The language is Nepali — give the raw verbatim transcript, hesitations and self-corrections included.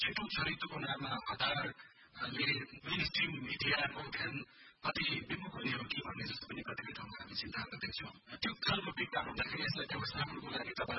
छिटो चरित्रको नाममा हतारले मेन स्ट्रिम मिडियाको ध्यान कति विमुख हुने हो कि भन्ने जस्तो पनि कतिपय ठाउँमा हामी चिन्ता गर्दैछौँ। त्यो खालको पिक्ता हुँदाखेरि यसलाई व्यवस्थापनको लागि तपाईँ